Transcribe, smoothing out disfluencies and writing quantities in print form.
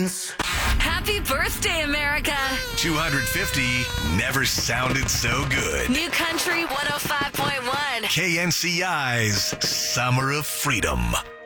friends. Happy birthday, America. 250 never sounded so good. New Country 105.1. KNCI's Summer of Freedom.